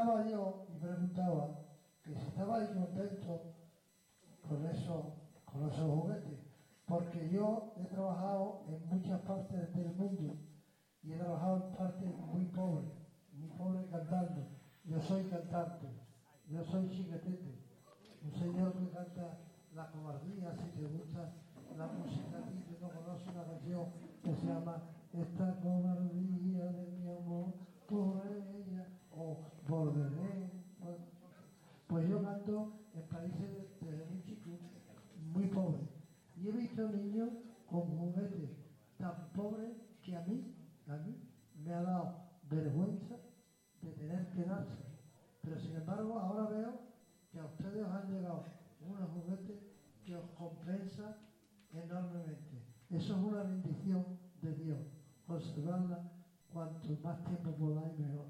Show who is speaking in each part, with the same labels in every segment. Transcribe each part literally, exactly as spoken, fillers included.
Speaker 1: preguntaba yo, y preguntaba, que si estabais contentos con eso, con esos juguetes, porque yo he trabajado en muchas partes del mundo y he trabajado en partes muy pobres, muy pobres cantando. Yo soy cantante, yo soy chiquetete, un señor que canta La Cobardía. Si te gusta la música y que no conoces una canción que se llama Esta cobardía de mi amor por ella, o Volveré. Pues yo canto en países desde muy chico, muy pobres, y he visto niños con juguetes tan pobres que a mí, a mí me ha dado vergüenza de tener que darse. Pero sin embargo ahora veo que a ustedes os han llegado unos juguetes que os compensa enormemente. Eso es una bendición de Dios. Conservarla cuanto más tiempo podáis, mejor.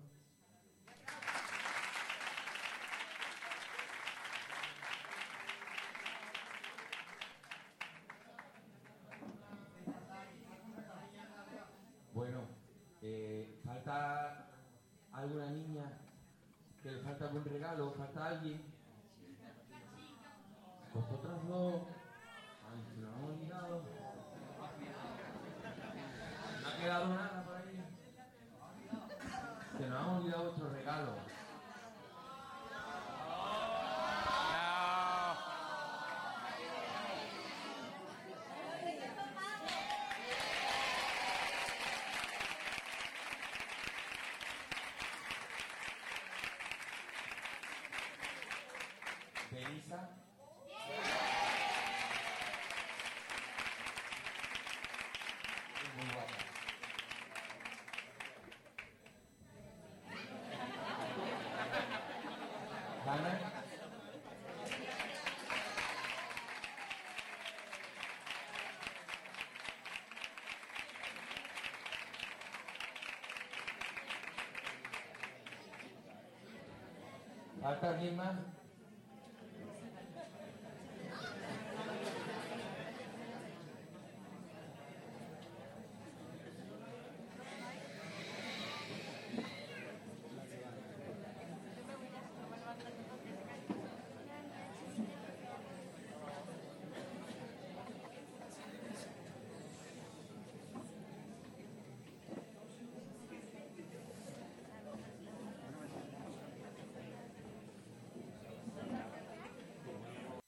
Speaker 2: Bueno, eh, ¿falta alguna niña que le falta algún regalo? ¿Falta alguien? ¿Vosotras no? Ay, se lo hemos olvidado. ¿No ha quedado nada por ahí? Se nos han olvidado vuestros regalos. Belisa. Muy guapa. Ana. ¿Falta alguien más?